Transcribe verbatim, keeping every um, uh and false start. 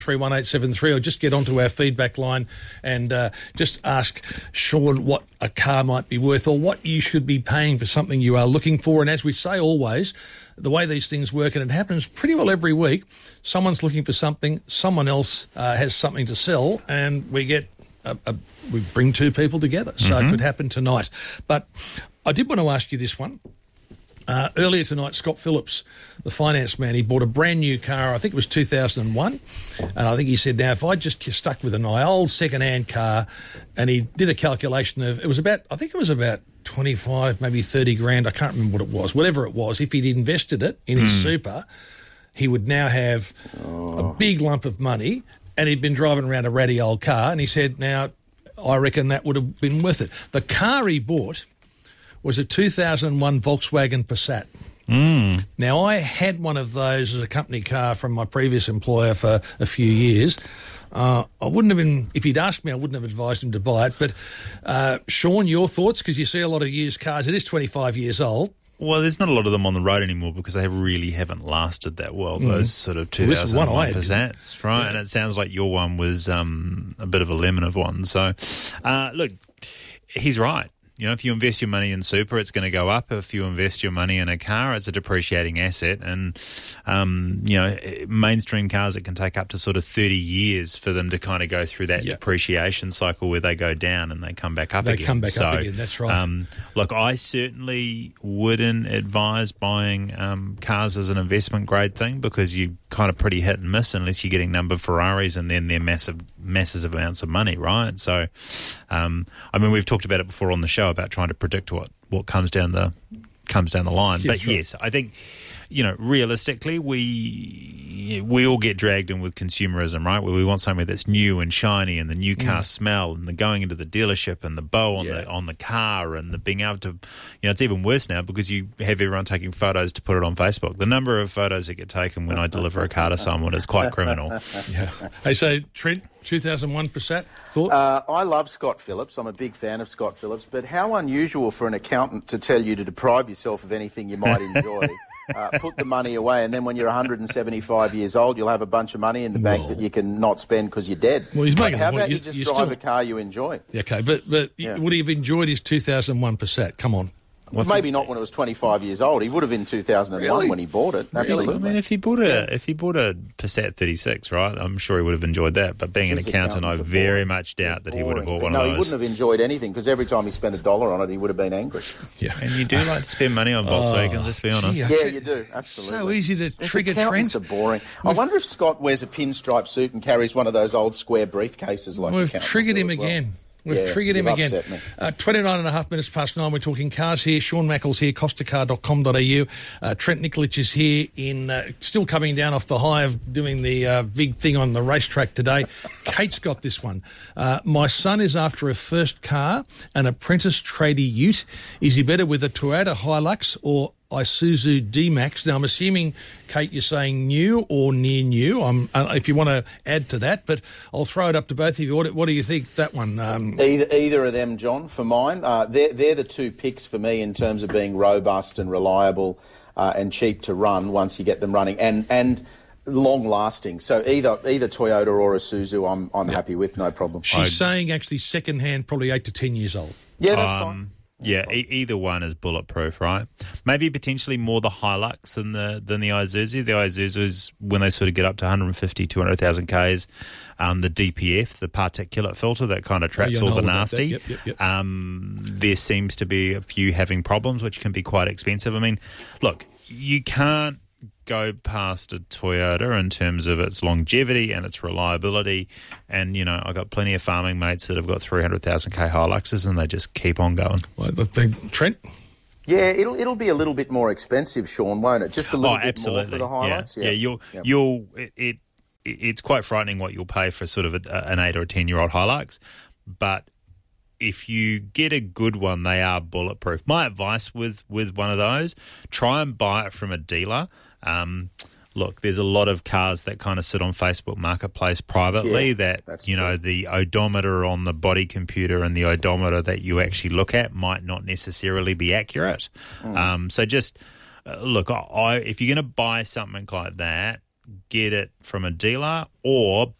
three one eight seven three, or just get onto our feedback line and uh, just ask Sean what a car might be worth or what you should be paying for something you are looking for. And as we say always, the way these things work, and it happens pretty well every week, someone's looking for something, someone else uh, has something to sell, and we get a, a, we bring two people together. So Mm-hmm. it could happen tonight. But I did want to ask you this one. Uh, earlier tonight, Scott Phillips, the finance man, he bought a brand new car, I think it was two thousand one, and I think he said, now, if I just stuck with an old second-hand car, and he did a calculation of, it was about, I think it was about twenty-five, maybe thirty grand, I can't remember what it was, whatever it was, if he'd invested it in his Mm. super, he would now have Oh. a big lump of money, and he'd been driving around a ratty old car, and he said, now, I reckon that would have been worth it. The car he bought was a two thousand one Volkswagen Passat. Mm. Now, I had one of those as a company car from my previous employer for a few years. Uh, I wouldn't have been, if he'd asked me, I wouldn't have advised him to buy it. But, uh, Sean, your thoughts? Because you see a lot of used cars. It is twenty-five years old. Well, there's not a lot of them on the road anymore because they really haven't lasted that well, Mm. those sort of Well, this is one I two thousand one had, Passats, right? Yeah. And it sounds like your one was um, a bit of a lemon of one. So, uh, look, he's right. You know, if you invest your money in super, it's going to go up. If you invest your money in a car, it's a depreciating asset. And, um, you know, mainstream cars, it can take up to sort of thirty years for them to kind of go through that Yeah. depreciation cycle where they go down and they come back up They again. come back so, up again, that's right. Um, look, I certainly wouldn't advise buying um, cars as an investment grade thing because you're kind of pretty hit and miss unless you're getting number Ferraris and then they're massive, massive amounts of money, right? So, um, I mean, we've talked about it before on the show about trying to predict what, what comes down the comes down the line. Yeah, but sure. yes, I think, you know, realistically, we we all get dragged in with consumerism, right? Where we want something that's new and shiny and the new car Mm. smell and the going into the dealership and the bow on Yeah. the on the car and the being able to, you know, it's even worse now because you have everyone taking photos to put it on Facebook. The number of photos that get taken when I deliver a car to someone is quite criminal. Yeah. Hey, so, Trent, two thousand one Passat, thought? Uh, I love Scott Phillips. I'm a big fan of Scott Phillips. But how unusual for an accountant to tell you to deprive yourself of anything you might enjoy. Uh, put the money away, and then when you're one hundred seventy-five years old, you'll have a bunch of money in the bank Well. that you can not spend because you're dead. Well, he's making How the point. about you, You- just you drive still- a car you enjoy? Okay, but but Yeah. would he have enjoyed his two thousand one Passat? Come on. Well, maybe not when it was twenty-five years old. He would have in two thousand one Really? when he bought it. I Absolutely. mean, if he bought a if he bought a Passat thirty-six, right, I'm sure he would have enjoyed that. But being an His accountant, I accountants are very boring. much doubt that he would have Boring. bought one no, of he those. wouldn't have enjoyed anything because every time he spent a dollar on it, he would have been angry. Yeah. And you do like to spend money on Volkswagen, let's be honest. gee, I Yeah, tell- you do. Absolutely. So easy to His trigger accountants Trent. are boring. I wonder if Scott wears a pinstripe suit and carries one of those old square briefcases like We've accountants triggered do him as well. again. We've Yeah, triggered him you've again. upset me. Uh, twenty-nine and a half minutes past nine, we're talking cars here. Sean Mackles here, costa car dot com dot a u. Uh, Trent Nikolic is here, in uh, still coming down off the high of doing the uh, big thing on the racetrack today. Kate's got this one. Uh, my son is after a first car, an apprentice tradie ute. Is he better with a Toyota Hilux or Isuzu D-Max? Now, I'm assuming, Kate, you're saying new or near new. I'm, uh, if you want to add to that, but I'll throw it up to both of you. What, what do you think, that one? Um, Either, either of them, John, for mine. Uh, they're, they're the two picks for me in terms of being robust and reliable uh, and cheap to run once you get them running and, and long lasting. So either either Toyota or Isuzu, I'm, I'm happy with, no problem. she's saying actually second hand, probably eight to ten years old. Yeah, that's Um, fine. Yeah, e- either one is bulletproof, right? Maybe potentially more the Hilux than the than the Isuzu. The Isuzu's, when they sort of get up to one fifty, two hundred thousand Ks, um, the D P F, the particulate filter that kind of traps Oh, yeah, I all know the all about that. nasty, Yep, yep, yep. Um, there seems to be a few having problems, which can be quite expensive. I mean, look, you can't go past a Toyota in terms of its longevity and its reliability. And, you know, I've got plenty of farming mates that have got three hundred thousand K Hiluxes and they just keep on going. Well, I think, Trent? Yeah, it'll it'll be a little bit more expensive, Sean, won't it? Just a little Oh, bit absolutely. more for the yeah. highlights. yeah, You'll, Yeah. you'll, it, it, it's quite frightening what you'll pay for sort of a, an eight or a ten year old Hilux, but if you get a good one, they are bulletproof. My advice with, with one of those, try and buy it from a dealer. Um, look, there's a lot of cars that kind of sit on Facebook Marketplace privately Yeah, that, that's you know, true. the odometer on the body computer and the odometer that you actually look at might not necessarily be accurate. Mm. Um, so just, uh, look, I, if you're going to buy something like that, get it from a dealer or